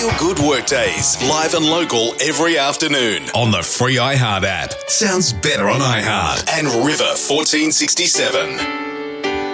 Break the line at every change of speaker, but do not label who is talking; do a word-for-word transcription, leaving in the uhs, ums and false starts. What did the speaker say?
Feel Good Workdays, live and local every afternoon on the free iHeart app. Sounds better on iHeart and River fourteen sixty-seven.